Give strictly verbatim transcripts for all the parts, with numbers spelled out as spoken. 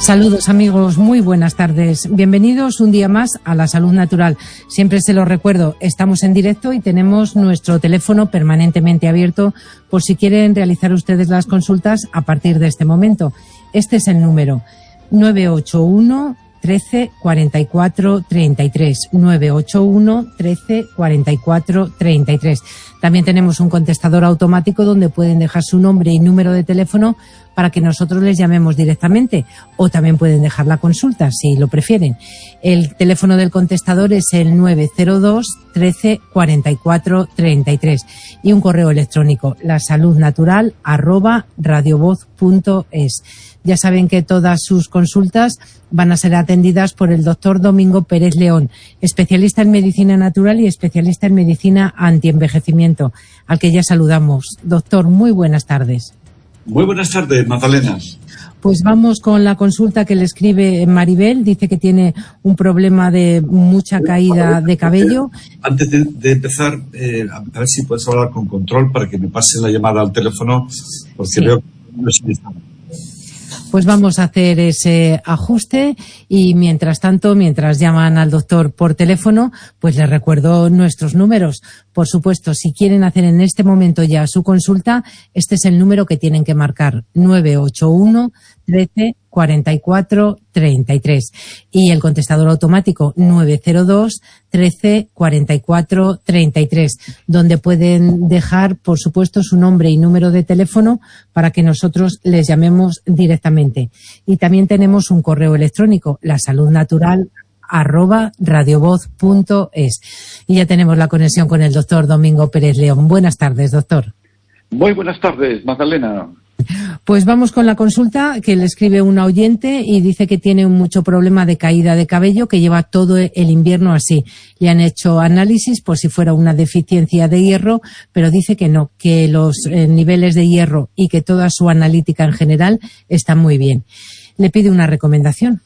Saludos amigos, muy buenas tardes. Bienvenidos un día más a La Salud Natural. Siempre se lo recuerdo, estamos en directo y tenemos nuestro teléfono permanentemente abierto por si quieren realizar ustedes las consultas a partir de este momento. Este es el número nueve ocho uno, trece, cuarenta y cuatro, treinta y tres. nueve ocho uno, trece, cuarenta y cuatro, treinta y tres. También tenemos un contestador automático donde pueden dejar su nombre y número de teléfono para que nosotros les llamemos directamente, o también pueden dejar la consulta si lo prefieren. El teléfono del contestador es el nueve cero dos, trece, cuarenta y cuatro, treinta y tres y un correo electrónico lasaludnatural arroba radiovoz punto es. Ya saben que todas sus consultas van a ser atendidas por el doctor Domingo Pérez León, especialista en medicina natural y especialista en medicina antienvejecimiento, al que ya saludamos. Doctor, muy buenas tardes. Muy buenas tardes, Magdalena. Pues vamos con la consulta que le escribe Maribel. Dice que tiene un problema de mucha caída de cabello. Antes de, de empezar, eh, a ver si puedes hablar con control para que me pase la llamada al teléfono, porque sí. Veo que no es está. Pues vamos a hacer ese ajuste y mientras tanto, mientras llaman al doctor por teléfono, pues les recuerdo nuestros números. Por supuesto, si quieren hacer en este momento ya su consulta, este es el número que tienen que marcar, nueve ocho uno, trece, cuarenta y cuatro, treinta y tres. Y el contestador automático nueve cero dos, trece, cuarenta y cuatro, treinta y tres, donde pueden dejar, por supuesto, su nombre y número de teléfono para que nosotros les llamemos directamente. Y también tenemos un correo electrónico, lasaludnatural arroba radiovoz punto es. Y ya tenemos la conexión con el doctor Domingo Pérez León. Buenas tardes, doctor. Muy buenas tardes, Magdalena. Pues vamos con la consulta que le escribe una oyente y dice que tiene mucho problema de caída de cabello, que lleva todo el invierno así. Le han hecho análisis por si fuera una deficiencia de hierro, pero dice que no, que los eh, niveles de hierro y que toda su analítica en general están muy bien. Le pide una recomendación.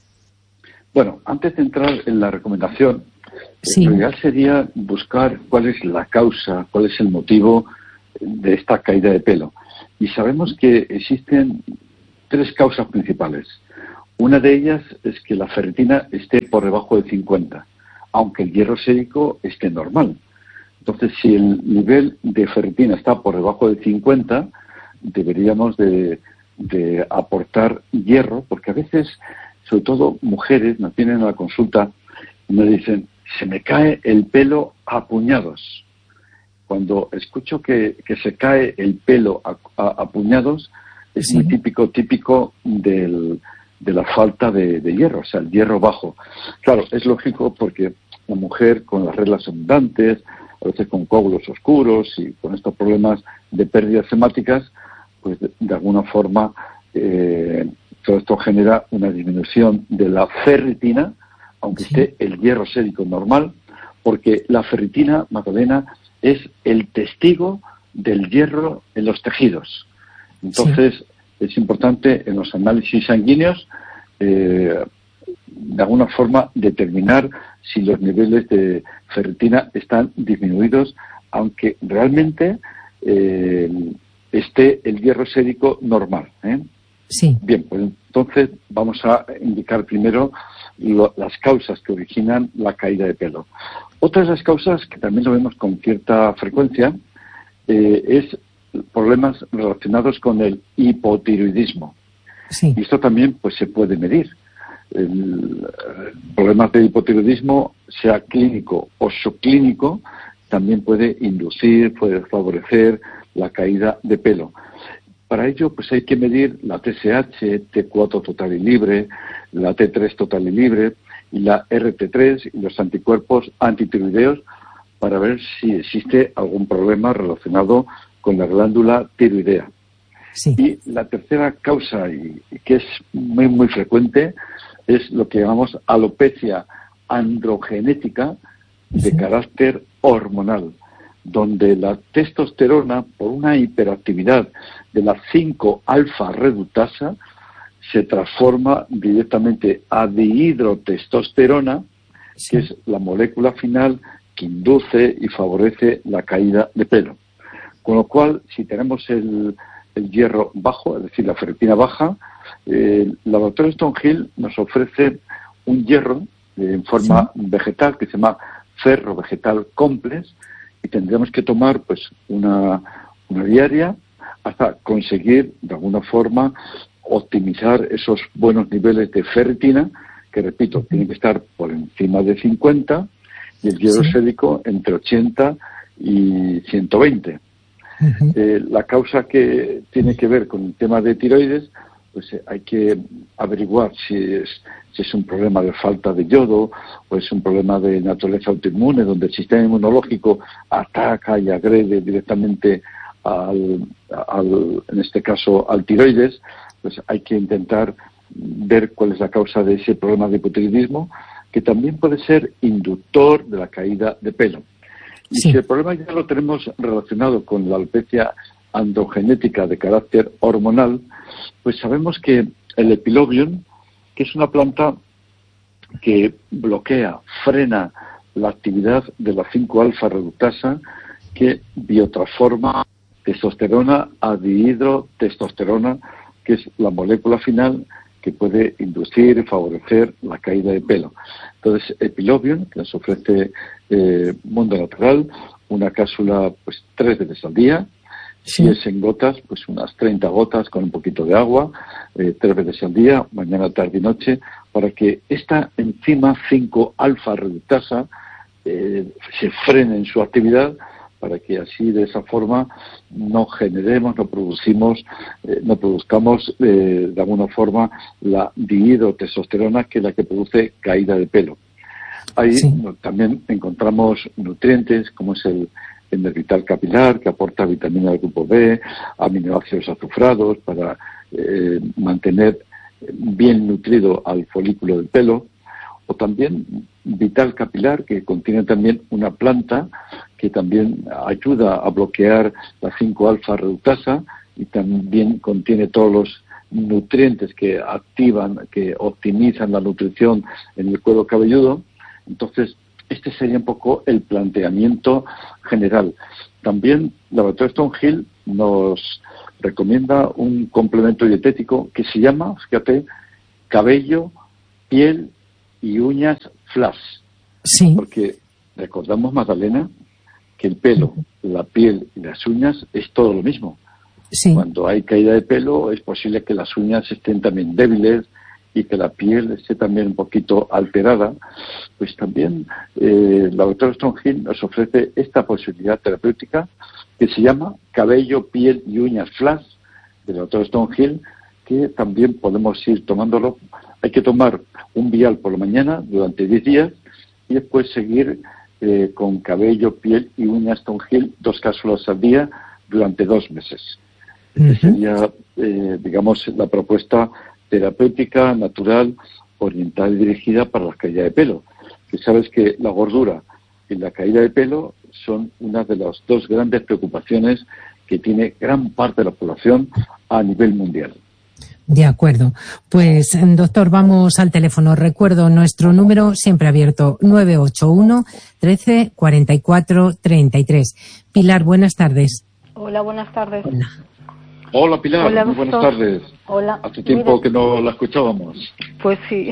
Bueno, antes de entrar en la recomendación, sí. Lo ideal sería buscar cuál es la causa, cuál es el motivo de esta caída de pelo. Y sabemos que existen tres causas principales. Una de ellas es que la ferritina esté por debajo de cincuenta, aunque el hierro sérico esté normal. Entonces, si el nivel de ferritina está por debajo de cincuenta, deberíamos de, de aportar hierro, porque a veces, sobre todo mujeres, nos vienen a la consulta y me dicen, se me cae el pelo a puñados. Cuando escucho que, que se cae el pelo a, a, a puñados, es sí. muy típico, típico del, de la falta de, de hierro, o sea, el hierro bajo. Claro, es lógico porque la mujer con las reglas abundantes, a veces con coágulos oscuros y con estos problemas de pérdidas hemáticas, pues de, de alguna forma eh, todo esto genera una disminución de la ferritina, aunque sí. esté el hierro sérico normal, porque la ferritina, Magdalena, es el testigo del hierro en los tejidos. Entonces, sí. es importante en los análisis sanguíneos, eh, de alguna forma, determinar si los niveles de ferritina están disminuidos, aunque realmente eh, esté el hierro sérico normal, ¿eh? Sí. Bien, pues entonces vamos a indicar primero lo, las causas que originan la caída de pelo. Otra de las causas, que también lo vemos con cierta frecuencia, eh, es problemas relacionados con el hipotiroidismo. Sí. Y esto también pues se puede medir. El, el problemas de hipotiroidismo, sea clínico o subclínico, también puede inducir, puede favorecer la caída de pelo. Para ello, pues hay que medir la T S H, T cuatro total y libre, la T tres total y libre, y la R T tres y los anticuerpos antitiroideos para ver si existe algún problema relacionado con la glándula tiroidea. Sí. Y la tercera causa, y, y que es muy muy frecuente, es lo que llamamos alopecia androgenética de sí. carácter hormonal, donde la testosterona, por una hiperactividad de la cinco alfa redutasa, se transforma directamente a dihidrotestosterona, sí. que es la molécula final que induce y favorece la caída de pelo. Con lo cual, si tenemos el, el hierro bajo, es decir, la ferritina baja, Eh, el laboratorio Stonehill nos ofrece un hierro eh, en forma sí. vegetal que se llama ferro vegetal complex, y tendremos que tomar pues una, una diaria hasta conseguir de alguna forma optimizar esos buenos niveles de ferritina, que repito, tienen que estar por encima de cincuenta, y el hierro sí. férico entre ochenta y ciento veinte. Uh-huh. Eh, la causa que tiene que ver con el tema de tiroides, pues eh, hay que averiguar si es, si es un problema de falta de yodo o es un problema de naturaleza autoinmune, donde el sistema inmunológico ataca y agrede directamente al, al, en este caso al tiroides. Pues hay que intentar ver cuál es la causa de ese problema de hipotiroidismo, que también puede ser inductor de la caída de pelo. Y sí. si el problema ya lo tenemos relacionado con la alopecia androgenética de carácter hormonal, pues sabemos que el epilobium, que es una planta que bloquea, frena la actividad de la cinco alfa reductasa, que biotransforma testosterona a dihidrotestosterona, que es la molécula final que puede inducir y favorecer la caída de pelo. Entonces, Epilobium, que nos ofrece eh, Mundo Natural, una cápsula pues tres veces al día. Si es en gotas, pues unas treinta gotas con un poquito de agua, eh, tres veces al día, mañana, tarde y noche, para que esta enzima cinco alfa reductasa eh, se frene en su actividad, para que así de esa forma no generemos, no producimos, eh, no produzcamos eh, de alguna forma la dihidrotestosterona, que es la que produce caída de pelo. Ahí sí. no, también encontramos nutrientes como es el, el Nervital capilar, que aporta vitamina del grupo B, aminoácidos azufrados para eh, mantener bien nutrido al folículo del pelo, o también Vital capilar, que contiene también una planta que también ayuda a bloquear la cinco alfa reductasa y también contiene todos los nutrientes que activan, que optimizan la nutrición en el cuero cabelludo. Entonces, este sería un poco el planteamiento general. También la Laboratorio Stonehill nos recomienda un complemento dietético que se llama, fíjate, cabello, piel y uñas flash. Sí. Porque recordamos, Magdalena, que el pelo, la piel y las uñas es todo lo mismo. Sí. Cuando hay caída de pelo es posible que las uñas estén también débiles y que la piel esté también un poquito alterada. Pues también eh, el laboratorio Stonehill nos ofrece esta posibilidad terapéutica que se llama cabello, piel y uñas flash del laboratorio Stonehill, que también podemos ir tomándolo. Hay que tomar un vial por la mañana durante diez días y después seguir eh, con cabello, piel y uñas Stonehill, dos cápsulas al día durante dos meses. Uh-huh. Esta sería, eh, digamos, la propuesta terapéutica, natural, orientada y dirigida para la caída de pelo. Que sabes que la gordura y la caída de pelo son una de las dos grandes preocupaciones que tiene gran parte de la población a nivel mundial. De acuerdo. Pues, doctor, vamos al teléfono. Recuerdo nuestro número siempre abierto, nueve ocho uno, trece, cuarenta y cuatro, treinta y tres. Pilar, buenas tardes. Hola, buenas tardes. Hola, Hola Pilar, Hola, muy buenas doctor. tardes. Hola. Hace tiempo Mira. que no la escuchábamos. Pues sí.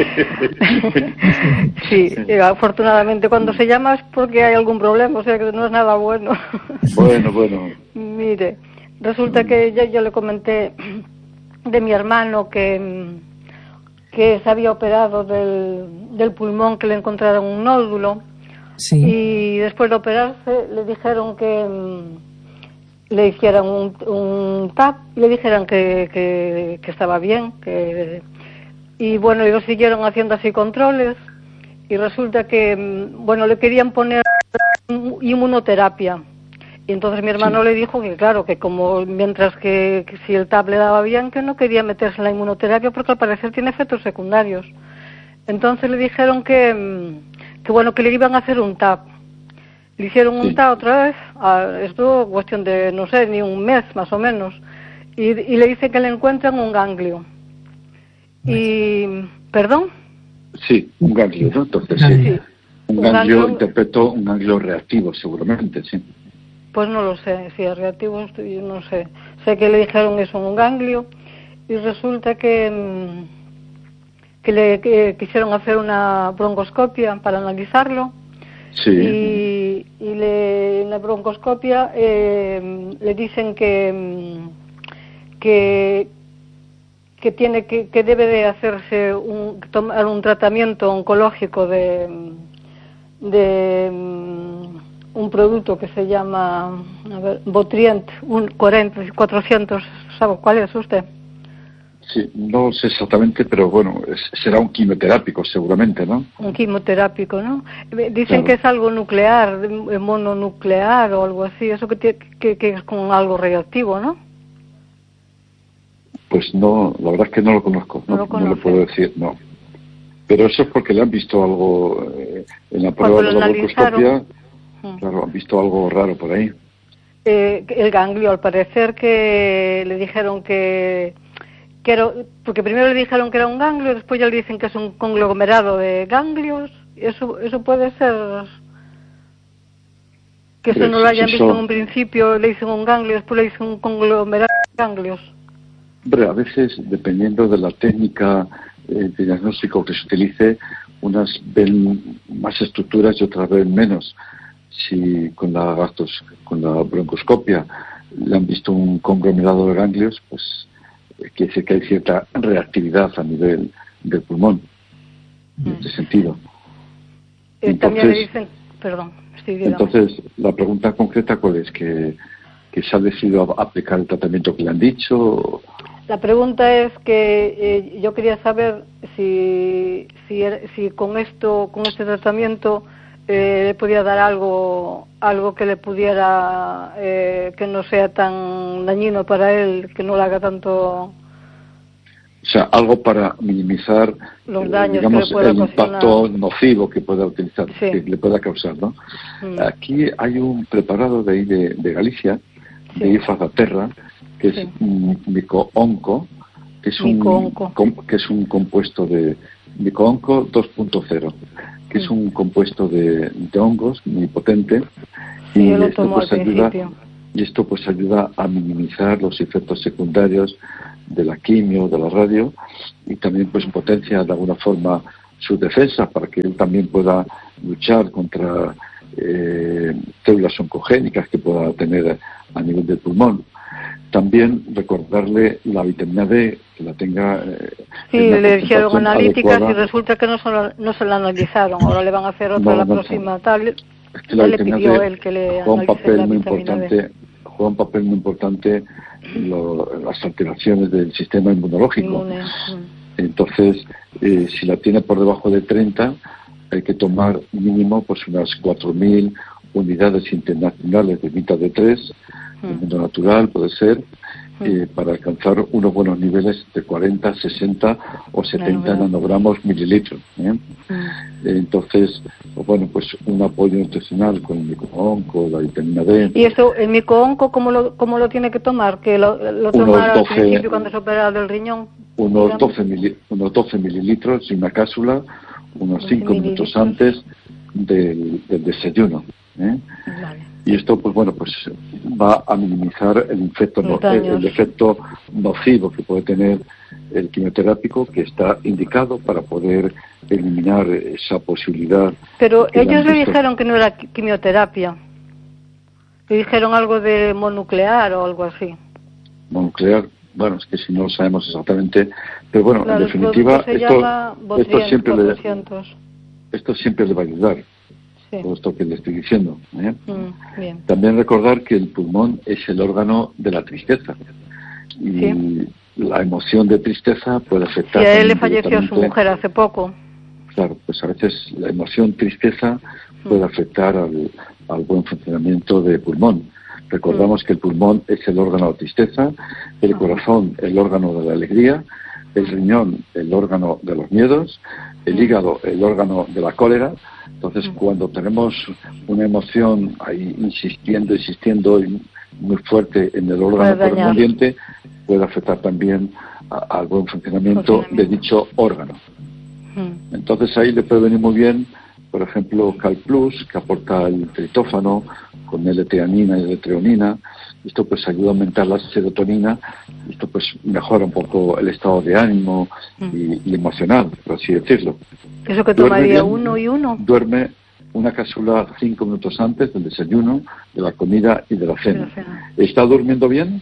Sí, afortunadamente cuando se llama es porque hay algún problema, o sea que no es nada bueno. Bueno, bueno. Mire, resulta que yo, yo le comenté de mi hermano que, que se había operado del, del pulmón, que le encontraron un nódulo. Sí. Y después de operarse le dijeron que le hicieran un, un T A P y le dijeran que, que, que estaba bien, que y bueno, y lo siguieron haciendo así controles y resulta que, bueno, le querían poner inmunoterapia. Y entonces mi hermano sí. le dijo que claro, que como mientras que, que si el T A P le daba bien, que no quería meterse en la inmunoterapia porque al parecer tiene efectos secundarios. Entonces le dijeron que, que bueno, que le iban a hacer un T A P. Le hicieron un sí. T A P otra vez, a, esto cuestión de, no sé, ni un mes más o menos. Y, y le dice que le encuentran un ganglio. Y, ¿perdón? Sí, un ganglio, ¿no? Entonces sí. sí. Un, un ganglio, ganglio, interpretó un ganglio reactivo seguramente, sí. Pues no lo sé, si es reactivo, yo no sé. Sé que le dijeron eso, un ganglio, y resulta que, que le que quisieron hacer una broncoscopia para analizarlo. Sí. Y, y le, en la broncoscopia eh, le dicen que que que tiene que, que debe de hacerse un tomar un tratamiento oncológico de de un producto que se llama a ver, Botrient, un cuarenta, cuatrocientos, ¿sabe cuál es usted? Sí, no sé exactamente, pero bueno, es, será un quimioterápico seguramente, ¿no? Un quimioterápico, ¿no? Dicen claro. que es algo nuclear, mononuclear o algo así, eso que, tiene, que, que es con algo radioactivo, ¿no? Pues no, la verdad es que no lo conozco, no, no, lo, no lo puedo decir, no. Pero eso es porque le han visto algo eh, en la prueba de la broncoscopia, claro, han visto algo raro por ahí. Eh, el ganglio, al parecer que le dijeron que, que era, porque primero le dijeron que era un ganglio, después ya le dicen que es un conglomerado de ganglios, eso eso puede ser que eso no lo hayan visto en un principio, le dicen un ganglio, después le dicen un conglomerado de ganglios. Hombre, a veces, dependiendo de la técnica eh, de diagnóstico que se utilice, unas ven más estructuras y otras ven menos. Si con la gastos, con la broncoscopia le han visto un conglomerado de ganglios, pues eh, quiere decir que hay cierta reactividad a nivel del pulmón, en este sentido. Eh, entonces, también le dicen, perdón, estoy entonces, la pregunta concreta, ¿cuál es? ¿Que, que se ha decidido aplicar el tratamiento que le han dicho? La pregunta es que eh, yo quería saber si, si si con esto, con este tratamiento eh, le podía dar algo algo que le pudiera eh, que no sea tan dañino para él, que no le haga tanto. O sea, algo para minimizar los daños, eh, digamos, que le pueda el impacto nocivo que pueda utilizar, sí. que le pueda causar, ¿no? Mm. Aquí hay un preparado de ahí de, de Galicia, sí. de Ifazaterra, que sí. es un micoonco, que es un com, que es un compuesto de micoonco dos punto cero, que sí. es un compuesto de, de hongos muy potente, sí, y yo lo esto tomo pues al ayuda principio. y esto pues ayuda a minimizar los efectos secundarios de la quimio, de la radio, y también pues potencia de alguna forma su defensa para que él también pueda luchar contra eh, células oncogénicas que pueda tener a nivel del pulmón. También recordarle la vitamina D, que la tenga... Eh, sí, le hicieron analíticas adecuada. Y resulta que no, solo, no se la analizaron. Ahora le van a hacer otra no, la no, próxima no. tal. Es que la le vitamina pidió D él que le juega un papel muy importante, D. juega un papel muy importante en lo, las alteraciones del sistema inmunológico. Inmune. Entonces, eh, si la tiene por debajo de treinta, hay que tomar mínimo pues unas cuatro mil unidades internacionales de mitad de tres, el mundo natural puede ser, eh, para alcanzar unos buenos niveles de cuarenta, sesenta o setenta nanogramos mililitros. ¿eh? Entonces, bueno, pues un apoyo nutricional con el micoonco, la vitamina D. ¿Y eso, el micoonco, cómo lo, cómo lo tiene que tomar? ¿Que lo, lo toma al principio cuando se opera del riñón? Unos doce, mili, unos doce mililitros y una cápsula, unos cinco minutos antes del, del desayuno. ¿eh? Vale. Y esto, pues bueno, pues va a minimizar el, efecto, no, el, el efecto nocivo que puede tener el quimioterápico, que está indicado para poder eliminar esa posibilidad. Pero ellos le dijeron que no era quimioterapia. Le dijeron algo de mononuclear o algo así. Mononuclear, bueno, es que si no lo sabemos exactamente. Pero bueno, claro, en definitiva, esto, esto, siempre le, esto siempre le va a ayudar. Sí. Todo esto que le estoy diciendo. ¿eh? Mm, bien. También recordar que el pulmón es el órgano de la tristeza. Y sí. la emoción de tristeza puede afectar... Y a él le falleció su mujer hace poco. Claro, pues a veces la emoción tristeza puede afectar al, al buen funcionamiento del pulmón. Recordamos mm. que el pulmón es el órgano de la tristeza, el corazón el órgano de la alegría, el riñón el órgano de los miedos, el hígado el órgano de la cólera. Entonces, cuando tenemos una emoción ahí insistiendo, insistiendo y muy fuerte en el órgano correspondiente, puede afectar también a, al buen funcionamiento, funcionamiento de dicho órgano. Mm. Entonces, ahí le puede venir muy bien, por ejemplo, Cal Plus, que aporta el tritófano con L-teanina y L-treonina, Esto pues ayuda a aumentar la serotonina, esto pues mejora un poco el estado de ánimo y, y emocional, por así decirlo. ¿Eso que tomaría uno y uno? Duerme una cápsula cinco minutos antes del desayuno, de la comida y de la cena. De la cena. ¿Está durmiendo bien?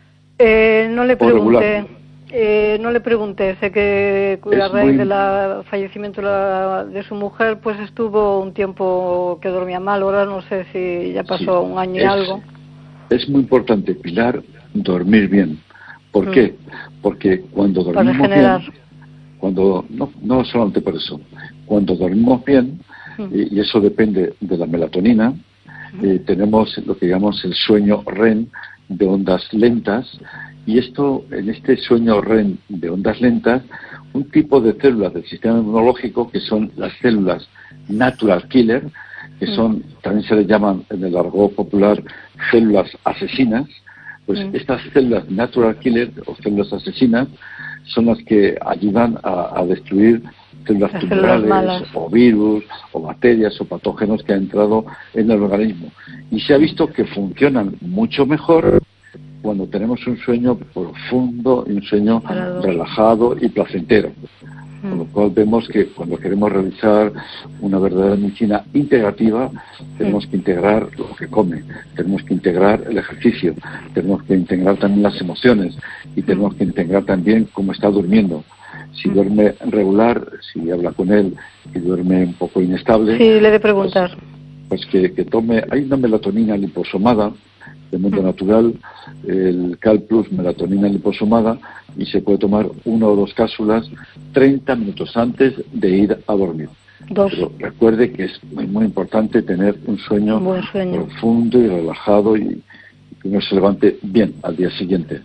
Eh, no le pregunté. Eh, no le pregunté. Sé que a raíz del fallecimiento de, la, de su mujer, pues estuvo un tiempo que dormía mal. Ahora no sé si ya pasó sí, un año y es, algo. Es muy importante, Pilar, dormir bien. ¿Por mm. qué? Porque cuando dormimos Para regenerar. bien, cuando no, no solamente por eso, cuando dormimos bien, mm. y, y eso depende de la melatonina, mm. eh, tenemos lo que llamamos el sueño R E M de ondas lentas, y esto, en este sueño R E M de ondas lentas, un tipo de células del sistema inmunológico que son las células natural killer, que son, también se les llaman en el argot popular células asesinas, pues mm. estas células natural killer o células asesinas son las que ayudan a, a destruir células las tumorales células o virus o bacterias o patógenos que han entrado en el organismo. Y se ha visto que funcionan mucho mejor cuando tenemos un sueño profundo y un sueño Parado. relajado y placentero. Mm. Con lo cual vemos que cuando queremos realizar una verdadera medicina integrativa, tenemos mm. que integrar lo que come, tenemos que integrar el ejercicio, tenemos que integrar también las emociones y tenemos que integrar también cómo está durmiendo. Si duerme regular, si habla con él y duerme un poco inestable... Sí, le he de preguntar. Pues, pues que, que tome... Hay una melatonina liposomada del mundo mm. natural, el Cal Plus melatonina liposomada, y se puede tomar una o dos cápsulas treinta minutos antes de ir a dormir. Dos. Pero recuerde que es muy, muy importante tener un sueño, Buen sueño profundo y relajado y que uno se levante bien al día siguiente.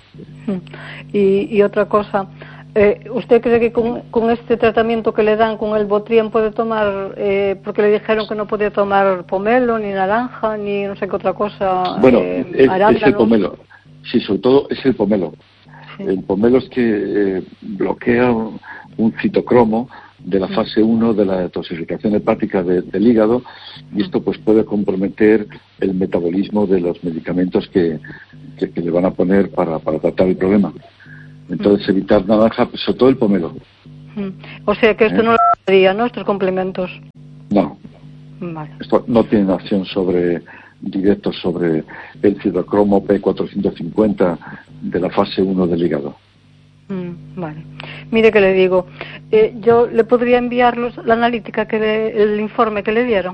Y, y otra cosa... Eh, ¿Usted cree que con, con este tratamiento que le dan con el Botrien puede tomar, eh, porque le dijeron que no podía tomar pomelo, ni naranja, ni no sé qué otra cosa? Bueno, eh, es, es el pomelo. Sí, sobre todo es el pomelo. Sí. El pomelo es que eh, bloquea un, un citocromo de la fase uno de la detoxificación hepática de, del hígado, y esto pues puede comprometer el metabolismo de los medicamentos que, que, que le van a poner para, para tratar el problema. Entonces, mm. evitar naranja, pues, sobre todo el pomelo. Mm. O sea que esto ¿Eh? no lo haría, ¿no? Estos complementos. No. Vale. Esto no tiene acción sobre directo sobre el citocromo P cuatrocientos cincuenta de la fase uno del hígado. Mm, vale. Mire que le digo, eh, yo le podría enviar los, la analítica, que le, el informe que le dieron.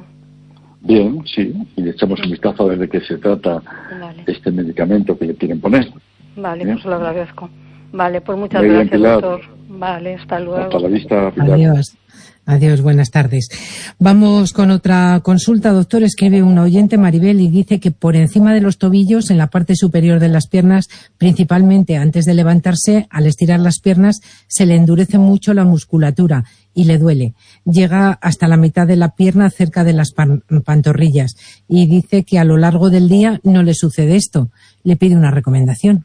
Bien, sí, y le echamos un vistazo a ver de qué se trata vale. este medicamento que le quieren poner. Vale, ¿Bien? pues lo agradezco. Vale, pues muchas Muy gracias, bien, doctor. Vale, hasta luego. Hasta la vista, Pilar. Adiós. Adiós, buenas tardes. Vamos con otra consulta, doctor. Escribe una oyente, Maribel, y dice que por encima de los tobillos, en la parte superior de las piernas, principalmente antes de levantarse, al estirar las piernas, se le endurece mucho la musculatura y le duele. Llega hasta la mitad de la pierna, cerca de las pan- pantorrillas, y dice que a lo largo del día no le sucede esto. Le pide una recomendación.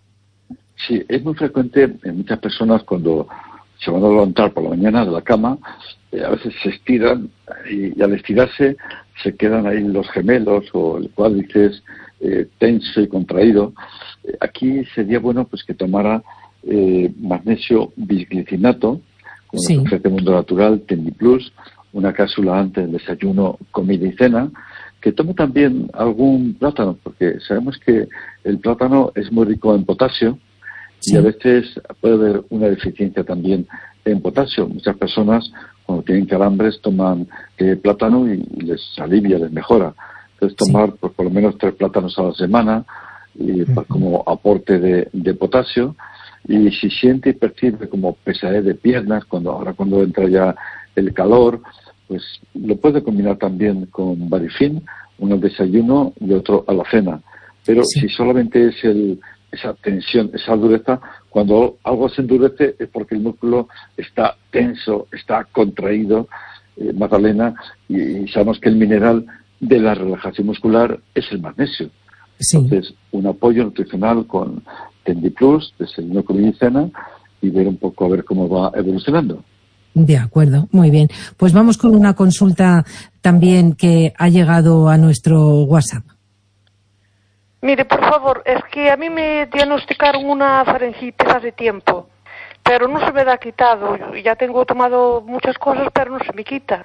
Sí, es muy frecuente en muchas personas cuando se van a levantar por la mañana de la cama, eh, a veces se estiran y, y al estirarse se quedan ahí los gemelos o el cuádriceps eh, tenso y contraído. Eh, aquí sería bueno pues que tomara eh, magnesio bisglicinato, como sí. nos ofrece Mundo Natural, Tendiplus, una cápsula antes del desayuno, comida y cena, que tome también algún plátano, porque sabemos que el plátano es muy rico en potasio. Sí. Y a veces puede haber una deficiencia también en potasio. Muchas personas cuando tienen calambres toman eh, plátano y, y les alivia, les mejora. Entonces tomar sí. pues, por lo menos tres plátanos a la semana y, uh-huh. como aporte de, de potasio. Y si siente y percibe como pesadez de piernas, cuando ahora cuando entra ya el calor, pues lo puede combinar también con Barifin, uno al desayuno y otro a la cena. Pero sí. si solamente es el esa tensión, esa dureza, cuando algo se endurece es porque el músculo está tenso, está contraído, eh, Magdalena, y, y sabemos que el mineral de la relajación muscular es el magnesio. Sí. Entonces, un apoyo nutricional con Tendiplus, desayuno, comida y cena, y ver un poco a ver cómo va evolucionando. De acuerdo, muy bien. Pues vamos con una consulta también que ha llegado a nuestro WhatsApp. Mire, por favor, es que a mí me diagnosticaron una faringitis hace tiempo, pero no se me ha quitado. Ya tengo tomado muchas cosas, pero no se me quita.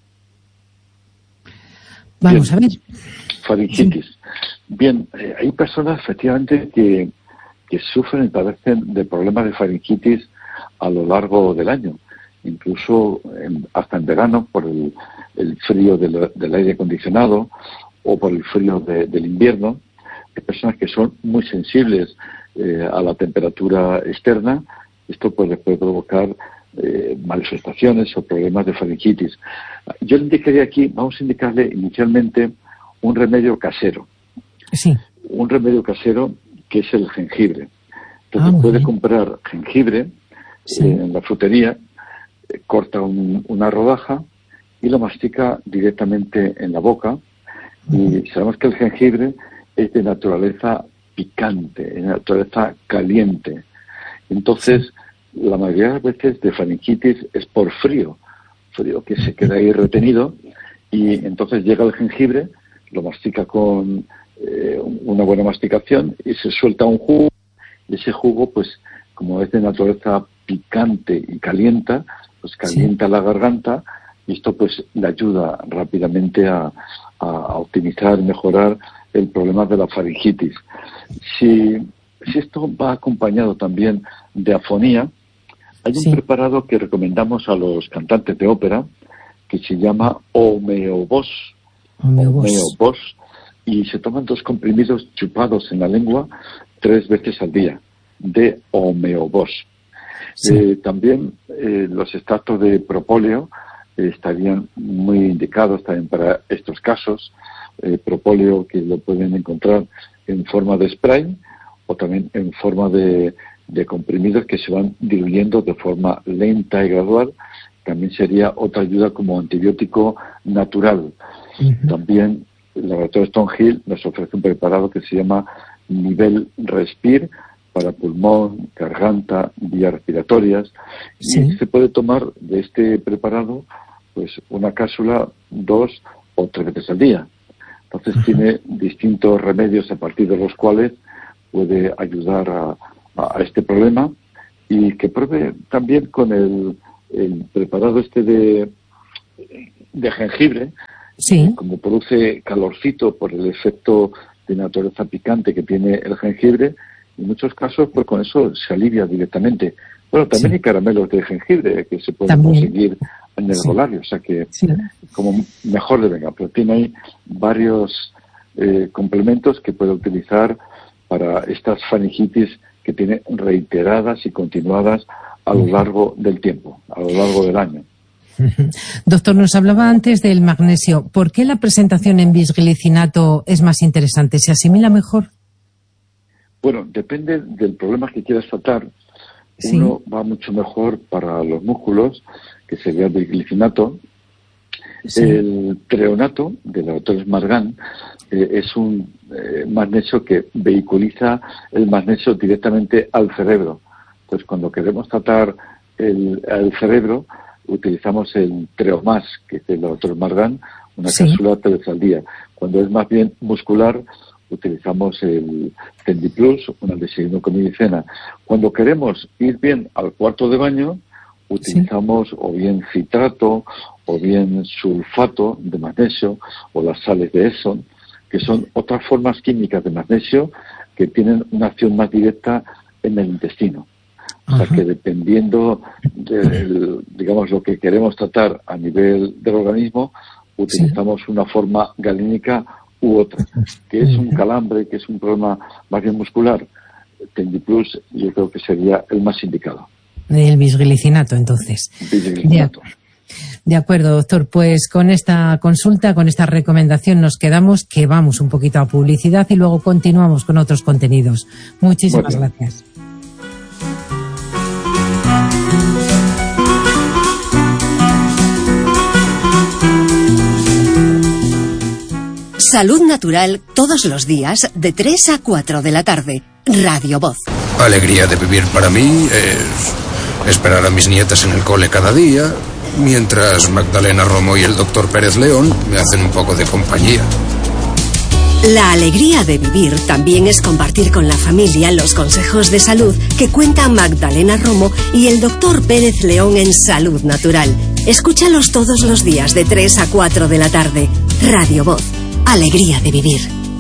Vamos Bien. a ver. Faringitis. Sí. Bien, eh, hay personas efectivamente que, que sufren y padecen de problemas de faringitis a lo largo del año, incluso en, hasta en verano por el, el frío del, del aire acondicionado o por el frío de, del invierno. Hay personas que son muy sensibles eh, a la temperatura externa. Esto pues les puede provocar eh, manifestaciones o problemas de faringitis. Yo le indicaría aquí, vamos a indicarle inicialmente un remedio casero. Sí. Un remedio casero que es el jengibre. Entonces ah, puede comprar jengibre sí. eh, en la frutería, eh, corta un, una rodaja y lo mastica directamente en la boca. Uh-huh. Y sabemos que el jengibre es de naturaleza picante, de naturaleza caliente. Entonces, la mayoría de las veces de faringitis es por frío, frío que se queda ahí retenido, y entonces llega el jengibre, lo mastica con eh, una buena masticación y se suelta un jugo, y ese jugo, pues, como es de naturaleza picante y calienta, pues calienta sí. la garganta, y esto pues le ayuda rápidamente a, a, a optimizar y mejorar el problema de la faringitis. Si, si esto va acompañado también de afonía, hay un sí. preparado que recomendamos a los cantantes de ópera que se llama Homeobos. Homeobos. Y se toman dos comprimidos chupados en la lengua tres veces al día, de Homeobos. Sí. Eh, también eh, los extractos de propóleo eh, estarían muy indicados también para estos casos. Eh, propóleo que lo pueden encontrar en forma de spray o también en forma de, de comprimidos que se van diluyendo de forma lenta y gradual. También sería otra ayuda como antibiótico natural. Uh-huh. También el laboratorio Stonehill nos ofrece un preparado que se llama Nivel Respir para pulmón, garganta, vías respiratorias. Sí. Y se puede tomar de este preparado pues una cápsula dos o tres veces al día. Entonces uh-huh. tiene distintos remedios a partir de los cuales puede ayudar a, a, a este problema, y que pruebe también con el, el preparado este de, de jengibre, sí. como produce calorcito por el efecto de naturaleza picante que tiene el jengibre. En muchos casos pues con eso se alivia directamente. Bueno, también sí. hay caramelos de jengibre que se pueden también. conseguir en el herbolario, sí. o sea que sí. como mejor le venga, pero tiene ahí varios eh, complementos que puede utilizar para estas faringitis que tiene reiteradas y continuadas a lo largo del tiempo, a lo largo del año. Doctor, nos hablaba antes del magnesio. ¿Por qué la presentación en bisglicinato es más interesante? ¿Se asimila mejor? Bueno, depende del problema que quieras tratar. Sí. Uno va mucho mejor para los músculos, que sería el bisglicinato. Sí. El treonato, del laboratorio Margan, eh, es un eh, magnesio que vehiculiza el magnesio directamente al cerebro. Entonces, cuando queremos tratar el, el cerebro, utilizamos el Treomás, que es del laboratorio Margan, una sí. cápsula tres veces al día. Cuando es más bien muscular, utilizamos el Tendiplus, una desayuno, comida y cena. Cuando queremos ir bien al cuarto de baño, utilizamos sí. o bien citrato o bien sulfato de magnesio o las sales de Epsom, que son otras formas químicas de magnesio que tienen una acción más directa en el intestino. Ajá. O sea que dependiendo de, digamos, lo que queremos tratar a nivel del organismo, utilizamos sí. una forma galínica u otra, que es un calambre, que es un problema más bien muscular. Tendiplus yo creo que sería el más indicado. El bisglicinato, entonces. Bisglicinato. De, de acuerdo, doctor. Pues con esta consulta, con esta recomendación nos quedamos, que vamos un poquito a publicidad y luego continuamos con otros contenidos. Muchísimas bueno. gracias. Salud Natural todos los días de tres a cuatro de la tarde. Radio Voz. Alegría de vivir para mí es esperar a mis nietas en el cole cada día, mientras Magdalena Romo y el doctor Pérez León me hacen un poco de compañía. La alegría de vivir también es compartir con la familia los consejos de salud que cuenta Magdalena Romo y el doctor Pérez León en Salud Natural. Escúchalos todos los días de tres a cuatro de la tarde. Radio Voz. Alegría de vivir.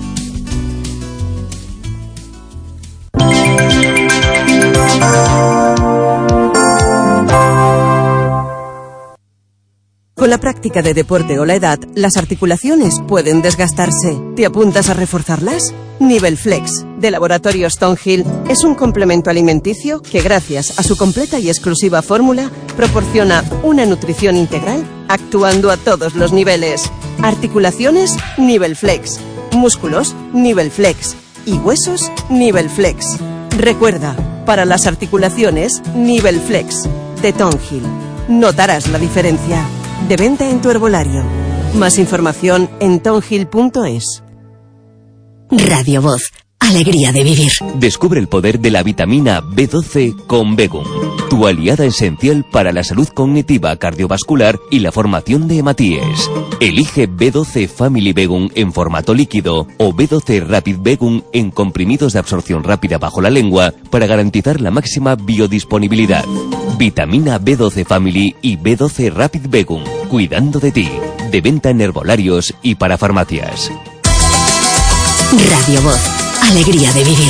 Con la práctica de deporte o la edad, las articulaciones pueden desgastarse. ¿Te apuntas a reforzarlas? Nivel Flex, de Laboratorios Stonehill, es un complemento alimenticio que, gracias a su completa y exclusiva fórmula, proporciona una nutrición integral actuando a todos los niveles. Articulaciones, Nivel Flex. Músculos, Nivel Flex. Y huesos, Nivel Flex. Recuerda, para las articulaciones, Nivel Flex, de Stonehill. Notarás la diferencia. De venta en tu herbolario. Más información en tonhill punto es. Radio Voz. Alegría de vivir. Descubre el poder de la vitamina B doce con Begum, tu aliada esencial para la salud cognitiva, cardiovascular y la formación de hematíes. Elige B doce Family Begum en formato líquido o B doce Rapid Begum en comprimidos de absorción rápida bajo la lengua para garantizar la máxima biodisponibilidad. Vitamina B doce Family y B doce Rapid Begum, cuidando de ti. De venta en herbolarios y para farmacias. Radio Voz. Alegría de vivir.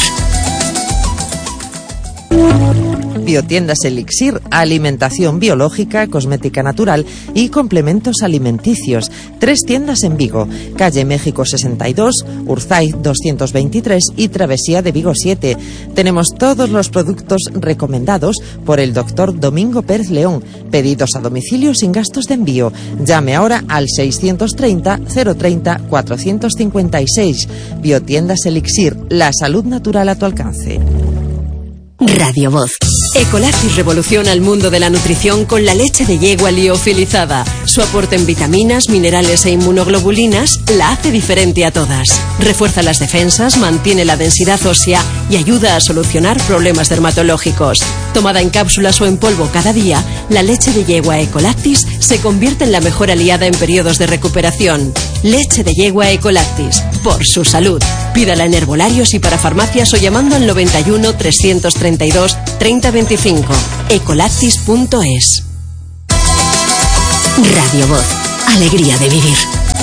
Biotiendas Elixir, alimentación biológica, cosmética natural y complementos alimenticios. Tres tiendas en Vigo, calle México sesenta y dos, Urzaiz doscientos veintitrés y Travesía de Vigo siete. Tenemos todos los productos recomendados por el doctor Domingo Pérez León. Pedidos a domicilio sin gastos de envío. Llame ahora al seiscientos treinta, cero treinta, cuatrocientos cincuenta y seis. Biotiendas Elixir, la salud natural a tu alcance. Radio Voz. Ecolactis revoluciona el mundo de la nutrición con la leche de yegua liofilizada. Su aporte en vitaminas, minerales e inmunoglobulinas la hace diferente a todas. Refuerza las defensas, mantiene la densidad ósea y ayuda a solucionar problemas dermatológicos. Tomada en cápsulas o en polvo cada día, la leche de yegua Ecolactis se convierte en la mejor aliada en periodos de recuperación. Leche de yegua Ecolactis, por su salud. Pídala en herbolarios y para farmacias o llamando al noventa y uno, trescientos treinta y dos, treinta veinticinco. ecolactis punto es. Radio Voz. Alegría de vivir.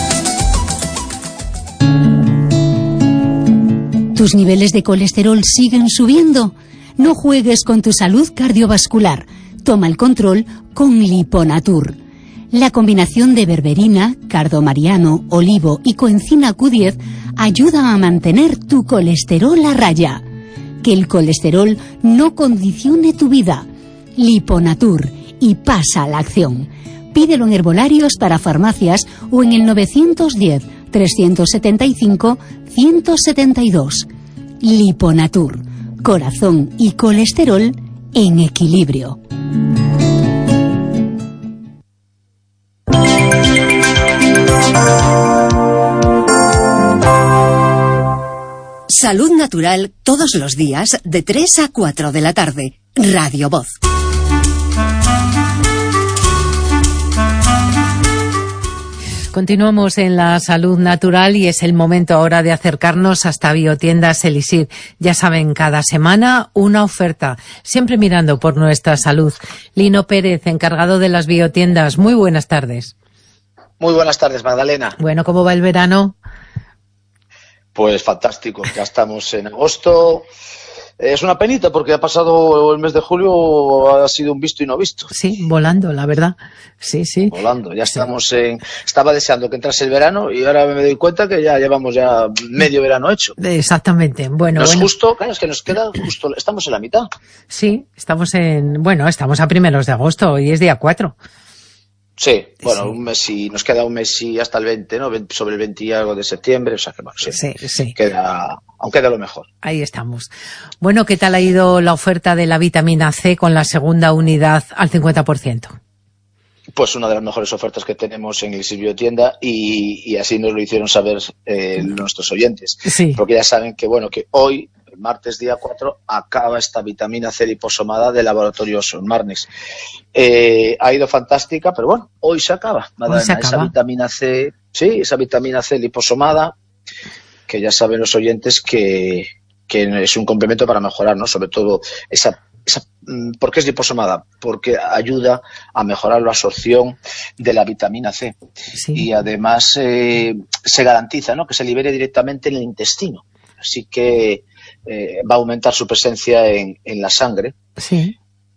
¿Tus niveles de colesterol siguen subiendo? No juegues con tu salud cardiovascular. Toma el control con Liponatur. La combinación de berberina, cardomariano, olivo y coenzima Q diez ayuda a mantener tu colesterol a raya. Que el colesterol no condicione tu vida. Liponatur, y pasa a la acción. Pídelo en herbolarios para farmacias o en el novecientos diez, trescientos setenta y cinco, ciento setenta y dos. Liponatur, corazón y colesterol en equilibrio. Salud Natural todos los días de tres a cuatro de la tarde. Radio Voz. Continuamos en la salud natural y es el momento ahora de acercarnos hasta Biotiendas Elixir. Ya saben, cada semana una oferta, siempre mirando por nuestra salud. Lino Pérez, encargado de las biotiendas, muy buenas tardes. Muy buenas tardes, Magdalena. Bueno, ¿cómo va el verano? Pues fantástico, ya estamos en agosto. Es una penita porque ha pasado el mes de julio, ha sido un visto y no visto. Sí, volando, la verdad. Sí, sí. Volando, ya estamos en... Estaba deseando que entrase el verano y ahora me doy cuenta que ya llevamos ya medio verano hecho. Exactamente. Bueno, no es bueno. justo, claro, es que nos queda justo, estamos en la mitad. Sí, estamos en... Bueno, estamos a primeros de agosto, hoy es día cuatro. Sí, bueno, sí. Un mes y nos queda un mes y hasta el veinte, ¿no? Sobre el veinte y algo de septiembre, o sea que bueno, sí, sí, sí. Queda, aún queda lo mejor. Ahí estamos. Bueno, ¿qué tal ha ido la oferta de la vitamina C con la segunda unidad al cincuenta por ciento? Pues una de las mejores ofertas que tenemos en Elixir Biotienda y, y así nos lo hicieron saber eh, nuestros oyentes. Sí. Porque ya saben que, bueno, que hoy, el martes día cuatro, acaba esta vitamina C liposomada de Laboratorios Marnex. Eh, ha ido fantástica, pero bueno, hoy se acaba. Hoy se acaba. Esa vitamina C, sí, esa vitamina C liposomada que ya saben los oyentes que, que es un complemento para mejorar, ¿no? Sobre todo esa, esa ¿por qué es liposomada? Porque ayuda a mejorar la absorción de la vitamina C. Sí. Y además eh, se garantiza, ¿no?, que se libere directamente en el intestino. Así que eh, va a aumentar su presencia en, en la sangre. Sí.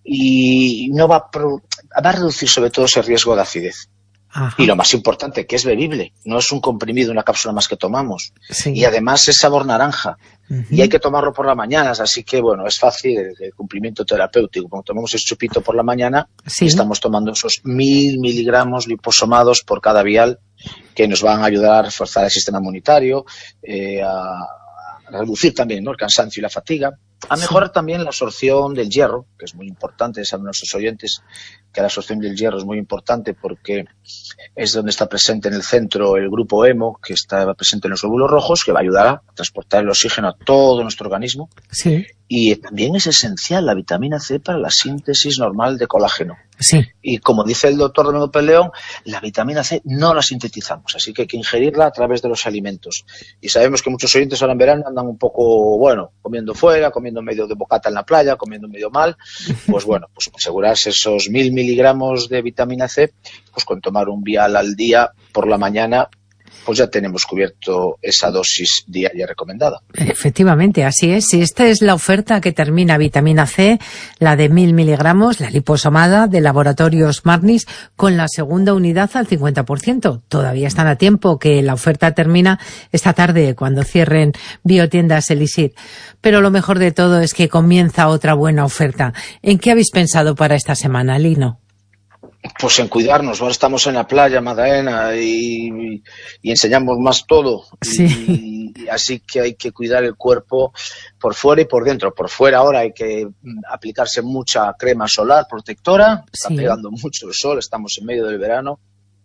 Y no va a, pro, va a reducir sobre todo ese riesgo de acidez. Ajá. Y lo más importante, que es bebible, no es un comprimido, una cápsula más que tomamos. Sí. Y además es sabor naranja. Uh-huh. Y hay que tomarlo por las mañanas, así que bueno, es fácil el, el cumplimiento terapéutico. Cuando tomamos ese chupito por la mañana, sí, estamos tomando esos mil miligramos liposomados por cada vial, que nos van a ayudar a reforzar el sistema inmunitario, eh, a, a reducir también, ¿no?, el cansancio y la fatiga, a mejorar sí. también la absorción del hierro, que es muy importante, saben nuestros oyentes que la absorción del hierro es muy importante porque es donde está presente en el centro el grupo hemo, que está presente en los glóbulos rojos, que va a ayudar a transportar el oxígeno a todo nuestro organismo. Sí. Y también es esencial la vitamina C para la síntesis normal de colágeno. Sí. Y como dice el doctor Domingo Peleón, la vitamina C no la sintetizamos, así que hay que ingerirla a través de los alimentos. Y sabemos que muchos oyentes ahora en verano andan un poco, bueno, comiendo fuera, comiendo medio de bocata en la playa, comiendo medio mal. Pues bueno, pues asegurarse esos mil miligramos de vitamina C, pues con tomar un vial al día por la mañana, pues ya tenemos cubierto esa dosis diaria recomendada. Efectivamente, así es. Si esta es la oferta que termina vitamina C, la de mil miligramos, la liposomada de Laboratorios Marnis, con la segunda unidad al cincuenta por ciento. Todavía están a tiempo, que la oferta termina esta tarde cuando cierren Biotiendas Elixir. Pero lo mejor de todo es que comienza otra buena oferta. ¿En qué habéis pensado para esta semana, Lino? Pues en cuidarnos. Ahora estamos en la playa, Magdalena, y, y enseñamos más todo. Sí. Y, y así que hay que cuidar el cuerpo por fuera y por dentro. Por fuera ahora hay que aplicarse mucha crema solar protectora. Está sí. pegando mucho el sol, estamos en medio del verano.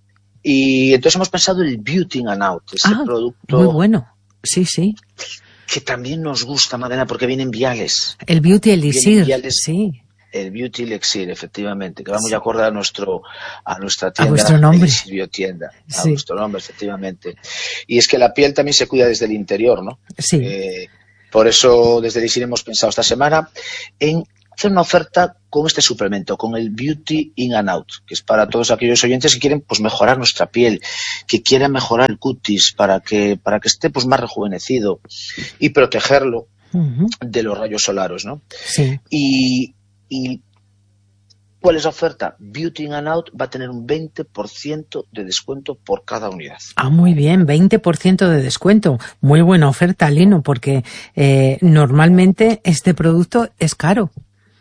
Y entonces hemos pensado en el Beauty in and Out, ese ah, producto. Muy bueno, sí, sí. Que también nos gusta, Magdalena, porque vienen viales. El Beauty Elixir, sí. El Beauty Elixir, efectivamente, que va muy sí. acorde a nuestro a nuestra tienda, a vuestro nombre, Elixir Biotienda, sí. a nuestro nombre, efectivamente. Y es que la piel también se cuida desde el interior, ¿no? Sí. Eh, por eso desde Elixir hemos pensado esta semana en hacer una oferta con este suplemento, con el Beauty in and Out, que es para todos aquellos oyentes que quieren pues mejorar nuestra piel, que quieran mejorar el cutis para que para que esté pues más rejuvenecido y protegerlo uh-huh. de los rayos solares, ¿no? Sí. Y ¿Y cuál es la oferta? Beauty in and Out va a tener un veinte por ciento de descuento por cada unidad. Ah, muy bien, veinte por ciento de descuento. Muy buena oferta, Lino, porque eh, normalmente este producto es caro.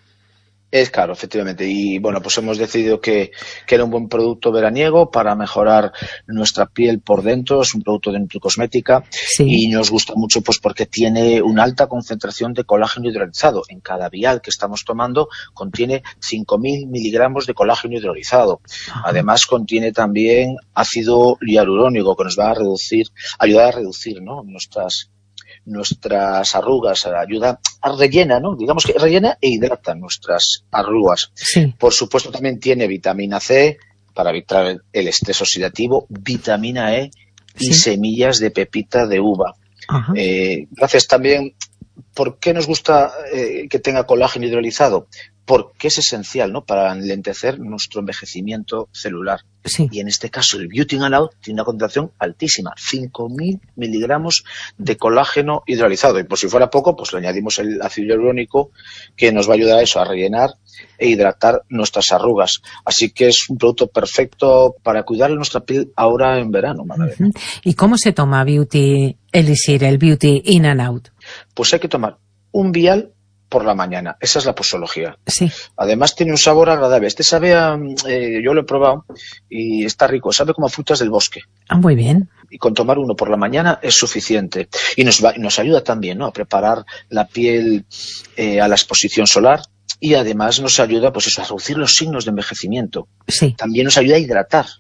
Es caro, efectivamente. Y bueno, pues hemos decidido que, que era un buen producto veraniego para mejorar nuestra piel por dentro. Es un producto de nutricosmética sí. y nos gusta mucho pues porque tiene una alta concentración de colágeno hidrolizado. En cada vial que estamos tomando contiene cinco mil miligramos de colágeno hidrolizado. Ajá. Además contiene también ácido hialurónico que nos va a reducir, ayudar a reducir, ¿no?, nuestras nuestras arrugas, ayuda a rellena, ¿no? Digamos que rellena e hidrata nuestras arrugas. Sí. Por supuesto también tiene vitamina C para evitar el estrés oxidativo, vitamina E y sí. semillas de pepita de uva. Eh, gracias también. ¿Por qué nos gusta eh, que tenga colágeno hidrolizado? Porque es esencial, ¿no?, para enlentecer nuestro envejecimiento celular. Sí. Y en este caso el Beauty in and Out tiene una concentración altísima, cinco mil miligramos de colágeno hidrolizado. Y por si fuera poco, pues le añadimos el ácido hialurónico que nos va a ayudar a eso, a rellenar e hidratar nuestras arrugas. Así que es un producto perfecto para cuidar nuestra piel ahora en verano. Uh-huh. ¿Y cómo se toma Beauty Elixir, el Beauty in and Out? Pues hay que tomar un vial por la mañana. Esa es la posología. Sí. Además tiene un sabor agradable. Este sabe a, eh, yo lo he probado y está rico. Sabe como a frutas del bosque. Ah, muy bien. Y con tomar uno por la mañana es suficiente. Y nos, va, nos ayuda también, ¿no?, a preparar la piel eh, a la exposición solar. Y además nos ayuda, pues eso, a reducir los signos de envejecimiento. Sí. También nos ayuda a hidratar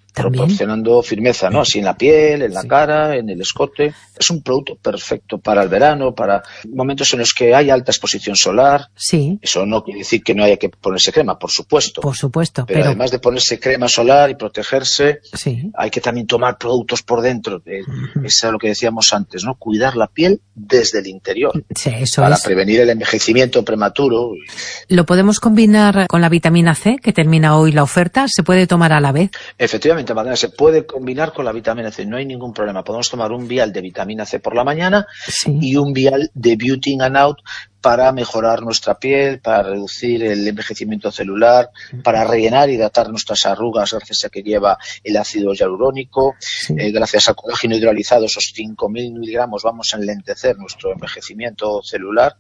¿También? Proporcionando firmeza, ¿no? Así en la piel, en la sí. cara, en el escote. Es un producto perfecto para el verano, para momentos en los que hay alta exposición solar. Sí. Eso no quiere decir que no haya que ponerse crema, por supuesto. Por supuesto. Pero, pero... además de ponerse crema solar y protegerse, sí. hay que también tomar productos por dentro. Eh, uh-huh. Eso es lo que decíamos antes, ¿no? Cuidar la piel desde el interior. Sí, eso para es. prevenir el envejecimiento prematuro. ¿Lo podemos combinar con la vitamina C, que termina hoy la oferta? ¿Se puede tomar a la vez? Efectivamente, Magdalena, se puede combinar con la vitamina C, no hay ningún problema. Podemos tomar un vial de vitamina C por la mañana sí. y un vial de Beauty in and Out para mejorar nuestra piel, para reducir el envejecimiento celular, para rellenar y hidratar nuestras arrugas gracias a que lleva el ácido hialurónico, sí. eh, gracias al colágeno hidrolizado, esos cinco mil miligramos vamos a enlentecer nuestro envejecimiento celular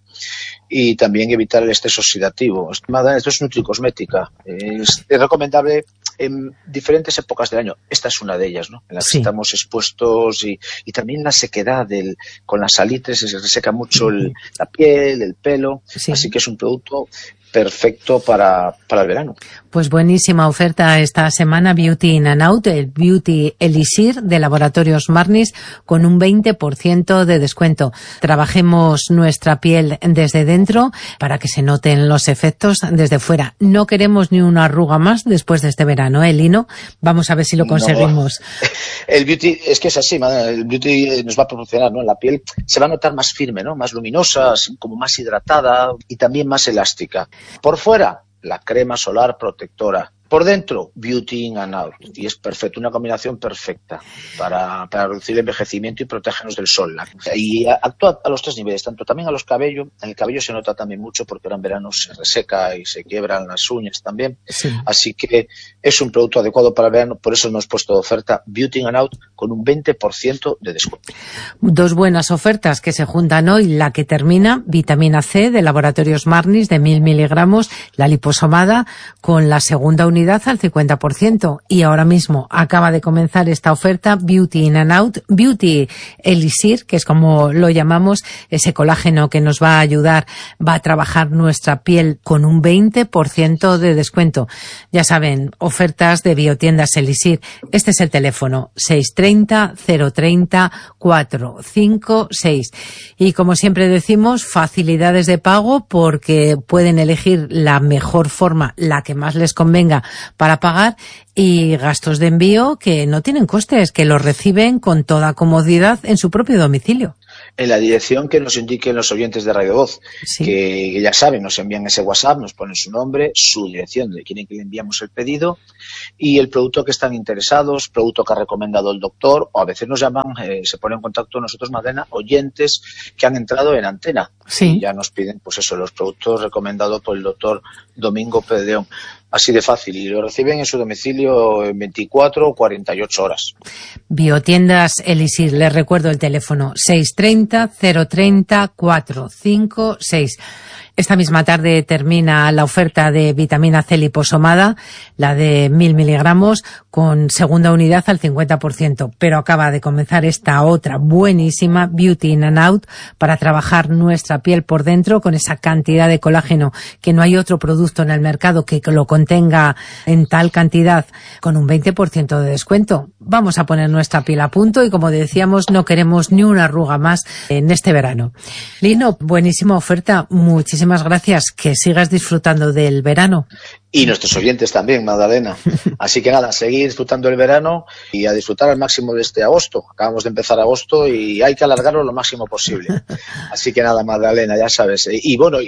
y también evitar el estrés oxidativo. Esto es nutricosmética, es, es recomendable en diferentes épocas del año. Esta es una de ellas, ¿no? En las sí. que estamos expuestos y, y también la sequedad del, con las salitres, se reseca mucho el, la piel, el pelo, sí. así que es un producto perfecto para, para el verano. Pues buenísima oferta esta semana, Beauty in and Out, el Beauty Elixir de Laboratorios Marnis con un veinte por ciento de descuento. Trabajemos nuestra piel desde dentro para que se noten los efectos desde fuera. No queremos ni una arruga más después de este verano, ¿eh, Lino? Vamos a ver si lo conseguimos. No. El Beauty, es que es así, el Beauty nos va a proporcionar, ¿no? La piel se va a notar más firme, ¿no? Más luminosa, como más hidratada y también más elástica. Por fuera, la crema solar protectora. Por dentro, Beauty in and Out. Y es perfecto, una combinación perfecta para, para reducir el envejecimiento y protegernos del sol. Y actúa a los tres niveles, tanto también a los cabellos. En el cabello se nota también mucho porque ahora en verano se reseca y se quiebran las uñas también. Sí. Así que es un producto adecuado para el verano, por eso hemos puesto de oferta Beauty in and Out con un veinte por ciento de descuento. Dos buenas ofertas que se juntan hoy. La que termina, vitamina C de Laboratorios Marnis de mil miligramos, la liposomada con la segunda unidad al cincuenta por ciento y ahora mismo acaba de comenzar esta oferta Beauty in and Out, Beauty Elixir, que es como lo llamamos, ese colágeno que nos va a ayudar, va a trabajar nuestra piel con un veinte por ciento de descuento. Ya saben, ofertas de Biotiendas Elixir. Este es el teléfono seis treinta, cero treinta, cuatrocientos cincuenta y seis. Y como siempre decimos, facilidades de pago porque pueden elegir la mejor forma, la que más les convenga para pagar, y gastos de envío que no tienen costes, que los reciben con toda comodidad en su propio domicilio. En la dirección que nos indiquen los oyentes de Radio Voz, sí. que, que ya saben, nos envían ese WhatsApp, nos ponen su nombre, su dirección de quieren que le enviamos el pedido y el producto que están interesados, producto que ha recomendado el doctor, o a veces nos llaman, eh, se ponen en contacto nosotros, Magdalena, oyentes que han entrado en antena sí. y ya nos piden, pues eso, los productos recomendados por el doctor Domingo Pedeón. Así de fácil, y lo reciben en su domicilio en veinticuatro o cuarenta y ocho horas. Biotiendas Elixir, les recuerdo el teléfono seis treinta, cero treinta, cuatrocientos cincuenta y seis. Esta misma tarde termina la oferta de vitamina C liposomada, la de mil miligramos, con segunda unidad al cincuenta por ciento. Pero acaba de comenzar esta otra buenísima Beauty in and Out para trabajar nuestra piel por dentro con esa cantidad de colágeno que no hay otro producto en el mercado que lo contenga en tal cantidad, con un veinte por ciento de descuento. Vamos a poner nuestra piel a punto y, como decíamos, no queremos ni una arruga más en este verano. Lino, buenísima oferta. Muchísimas gracias. Que sigas disfrutando del verano. Y nuestros oyentes también, Magdalena. Así que nada, seguir disfrutando el verano y a disfrutar al máximo de este agosto. Acabamos de empezar agosto y hay que alargarlo lo máximo posible. Así que nada, Magdalena, ya sabes. Y bueno,